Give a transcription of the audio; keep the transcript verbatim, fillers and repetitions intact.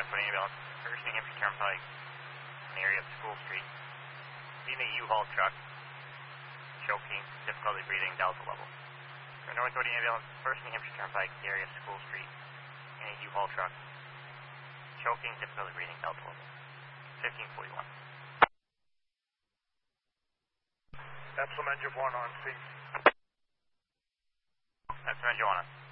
five twenty ambulance, First New Hampshire Turnpike, in the area of School Street. Seen a U-Haul truck, choking, difficulty breathing, Delta level. For North Authority ambulance, First New Hampshire Turnpike, the area of School Street, in a U-Haul truck, choking, difficulty breathing, Delta level. fifteen forty-one. Epsilon Engine one on scene. Epsilon Engine one on.